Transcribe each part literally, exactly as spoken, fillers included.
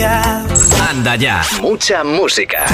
felicidad. Anda ya. Mucha música.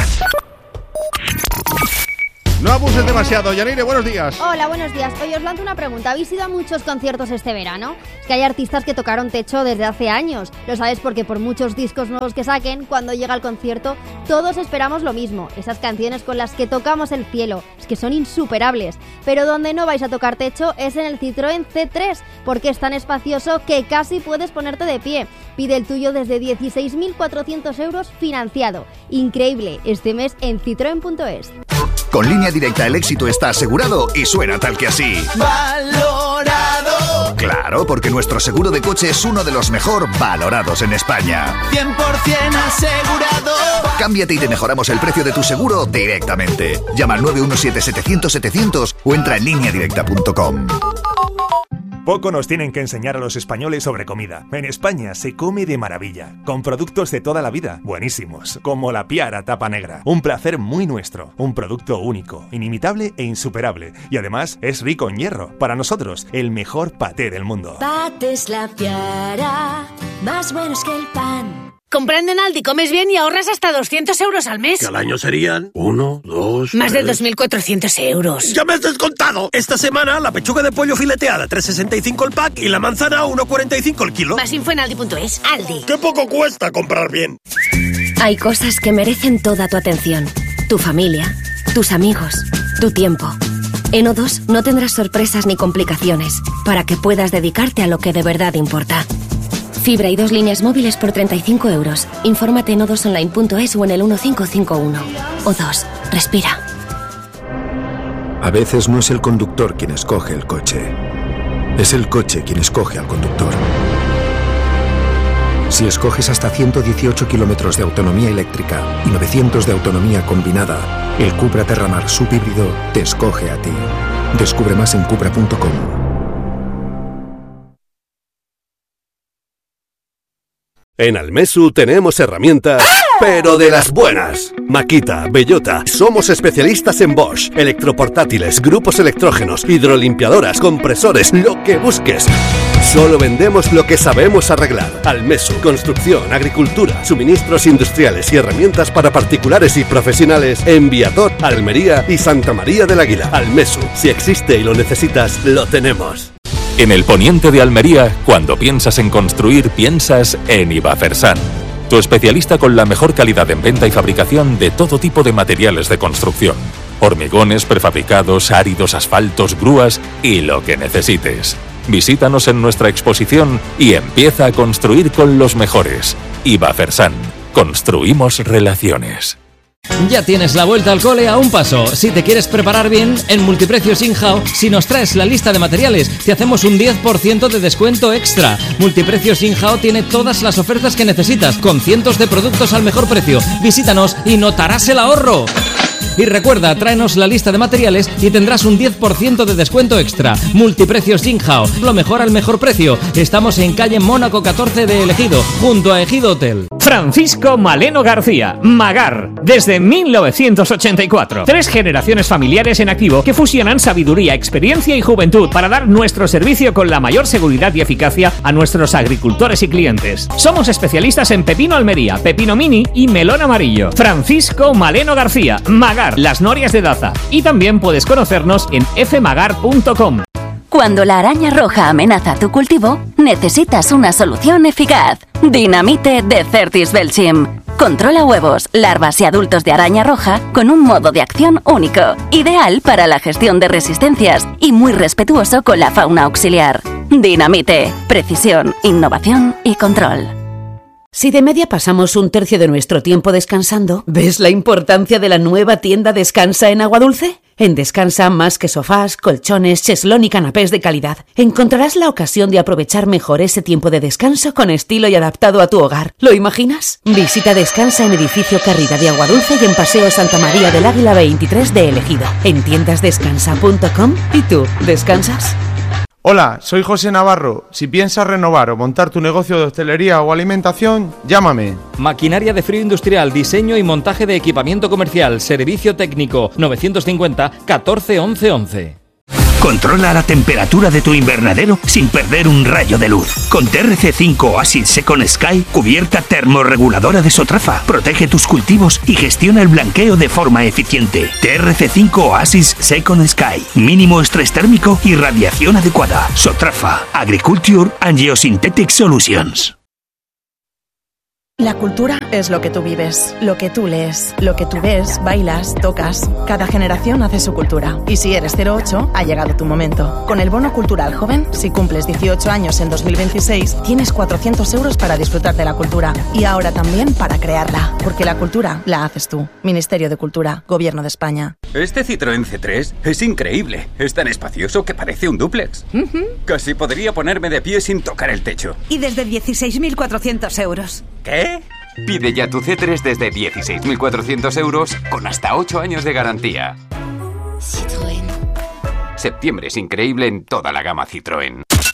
No abuses demasiado. Yanire, buenos días. Hola, buenos días. Hoy os lanzo una pregunta. ¿Habéis ido a muchos conciertos este verano? Es que hay artistas que tocaron techo desde hace años. Lo sabes porque por muchos discos nuevos que saquen, cuando llega el concierto, todos esperamos lo mismo. Esas canciones con las que tocamos el cielo. Es que son insuperables. Pero donde no vais a tocar techo es en el Citroën C tres, porque es tan espacioso que casi puedes ponerte de pie. Pide el tuyo desde dieciséis mil cuatrocientos euros financiado. Increíble. Este mes en citroen punto es. Con Línea Directa el éxito está asegurado y suena tal que así. Valorado. Claro, porque nuestro seguro de coche es uno de los mejor valorados en España. cien por ciento asegurado. Cámbiate y te mejoramos el precio de tu seguro directamente. Llama al nueve uno siete setecientos setecientos o entra en línea directa punto com. Poco nos tienen que enseñar a los españoles sobre comida. En España se come de maravilla, con productos de toda la vida, buenísimos, como la Piara Tapa Negra. Un placer muy nuestro, un producto único, inimitable e insuperable. Y además es rico en hierro. Para nosotros, el mejor paté del mundo. Patés La Piara, más buenos que el pan. Comprando en Aldi comes bien y ahorras hasta doscientos euros al mes. Que al año serían uno, dos... Más de dos mil cuatrocientos euros. ¡Ya me has descontado! Esta semana la pechuga de pollo fileteada tres sesenta y cinco el pack y la manzana uno cuarenta y cinco el kilo. Más info en aldi punto es. Aldi. ¡Qué poco cuesta comprar bien! Hay cosas que merecen toda tu atención. Tu familia, tus amigos, tu tiempo. En O dos no tendrás sorpresas ni complicaciones para que puedas dedicarte a lo que de verdad importa. Fibra y dos líneas móviles por treinta y cinco euros. Infórmate en o dos online punto es o en el uno cinco cinco uno. O dos. Respira. A veces no es el conductor quien escoge el coche. Es el coche quien escoge al conductor. Si escoges hasta ciento dieciocho kilómetros de autonomía eléctrica y novecientos de autonomía combinada, el Cupra Terramar subhíbrido te escoge a ti. Descubre más en cupra punto com. En Almesu tenemos herramientas, pero de las buenas. Makita, Bellota, somos especialistas en Bosch, electroportátiles, grupos electrógenos, hidrolimpiadoras, compresores, lo que busques. Solo vendemos lo que sabemos arreglar. Almesu, construcción, agricultura, suministros industriales y herramientas para particulares y profesionales en Viator, Almería y Santa María del Águila. Almesu, si existe y lo necesitas, lo tenemos. En el poniente de Almería, cuando piensas en construir, piensas en Ibafersan, tu especialista con la mejor calidad en venta y fabricación de todo tipo de materiales de construcción. Hormigones, prefabricados, áridos, asfaltos, grúas y lo que necesites. Visítanos en nuestra exposición y empieza a construir con los mejores. Ibafersan, construimos relaciones. Ya tienes la vuelta al cole a un paso. Si te quieres preparar bien, en Multiprecios Inhouse, si nos traes la lista de materiales, te hacemos un diez por ciento de descuento extra. Multiprecios Inhouse tiene todas las ofertas que necesitas, con cientos de productos al mejor precio. Visítanos y notarás el ahorro. Y recuerda, tráenos la lista de materiales y tendrás un diez por ciento de descuento extra. Multiprecios Inhouse, lo mejor al mejor precio. Estamos en calle Mónaco catorce de El Ejido, junto a Ejido Hotel. Francisco Maleno García, Magar, desde mil novecientos ochenta y cuatro. Tres generaciones familiares en activo que fusionan sabiduría, experiencia y juventud para dar nuestro servicio con la mayor seguridad y eficacia a nuestros agricultores y clientes. Somos especialistas en pepino Almería, pepino mini y melón amarillo. Francisco Maleno García, Magar, Las Norias de Daza. Y también puedes conocernos en f magar punto com. Cuando la araña roja amenaza tu cultivo, necesitas una solución eficaz. Dinamite de Certis Belchim. Controla huevos, larvas y adultos de araña roja con un modo de acción único, ideal para la gestión de resistencias y muy respetuoso con la fauna auxiliar. Dinamite, precisión, innovación y control. Si de media pasamos un tercio de nuestro tiempo descansando, ¿ves la importancia de la nueva tienda Descansa en Aguadulce? En Descansa, más que sofás, colchones, cheslón y canapés de calidad, encontrarás la ocasión de aprovechar mejor ese tiempo de descanso con estilo y adaptado a tu hogar. ¿Lo imaginas? Visita Descansa en Edificio Carrida de Aguadulce y en Paseo Santa María del Águila veintitrés de El Ejido. En tiendas descansa punto com. ¿Y tú, descansas? Hola, soy José Navarro. Si piensas renovar o montar tu negocio de hostelería o alimentación, llámame. Maquinaria de frío industrial, diseño y montaje de equipamiento comercial, servicio técnico, novecientos cincuenta catorce once once. Controla la temperatura de tu invernadero sin perder un rayo de luz. Con T R C cinco Oasis Second Sky, cubierta termorreguladora de Sotrafa. Protege tus cultivos y gestiona el blanqueo de forma eficiente. T R C cinco Oasis Second Sky. Mínimo estrés térmico y radiación adecuada. Sotrafa. Agriculture and Geosynthetic Solutions. La cultura es lo que tú vives, lo que tú lees, lo que tú ves, bailas, tocas. Cada generación hace su cultura. Y si eres cero ocho, ha llegado tu momento. Con el Bono Cultural Joven, si cumples dieciocho años en dos mil veintiséis, tienes cuatrocientos euros para disfrutar de la cultura. Y ahora también para crearla. Porque la cultura la haces tú. Ministerio de Cultura, Gobierno de España. Este Citroën C tres es increíble. Es tan espacioso que parece un dúplex. Uh-huh. Casi podría ponerme de pie sin tocar el techo. Y desde dieciséis mil cuatrocientos euros. ¿Qué? Pide ya tu C tres desde dieciséis mil cuatrocientos euros con hasta ocho años de garantía. Citroën. Septiembre es increíble en toda la gama Citroën.